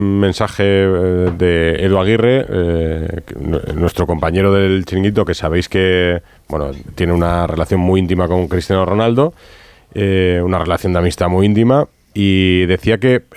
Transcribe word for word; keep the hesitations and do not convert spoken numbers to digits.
mensaje eh, de Edu Aguirre, eh, nuestro compañero del Chiringuito, que sabéis que bueno, tiene una relación muy íntima con Cristiano Ronaldo, eh, una relación de amistad muy íntima, y decía que